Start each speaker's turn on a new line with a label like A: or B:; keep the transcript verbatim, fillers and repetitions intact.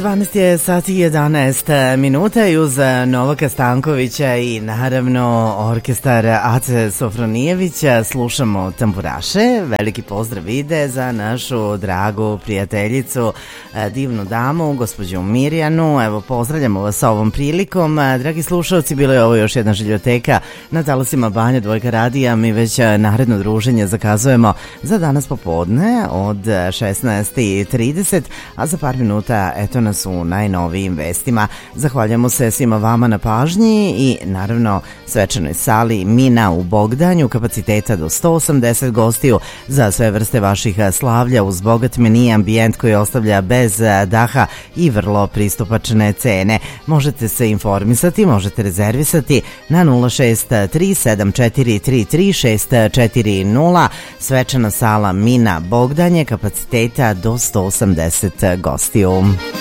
A: dvanaest je sati i jedanaest minuta i uz Novaka Stankovića i naravno orkestar Ace Sofronijevića slušamo tamburaše. Veliki pozdrav ide za našu dragu prijateljicu, divnu damu, gospođu Mirjanu. Evo, pozdravljamo vas ovom prilikom. Dragi slušalci, bilo je ovo još jedna žiljoteka na talasima Banja Dvojka radija. Mi već naredno druženje zakazujemo za danas popodne od šesnaest i trideset, a za par minuta eto nas u najnovijim vestima. Zahvaljamo se svima vama na pažnji i naravno svečanoj sali Mina u Bogdanju, kapaciteta do sto osamdeset gostiju za sve vrste vaših slavlja uz bogat meni i ambijent koji ostavlja bez daha i vrlo pristupačne cene. Možete se informisati, možete rezervisati na nula šest tri sedam četiri tri tri šest četiri nula. Svečana sala Mina Bogdanje, kapaciteta do sto osamdeset gostiju.